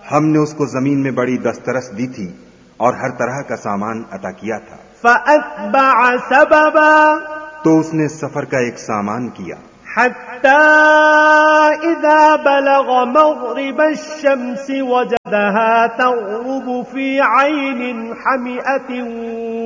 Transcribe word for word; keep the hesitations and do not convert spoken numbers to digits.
हमने उसको जमीन में बड़ी दस्तरस दी थी और हर तरह का सामान अता किया था। फअत्बअ सबबा, तो उसने सफर का एक सामान किया। हत्ता इज़ा बलग मग़रिब अश-शम्स वजदहा तग़रुबु फी ऐनिन हमिअतिन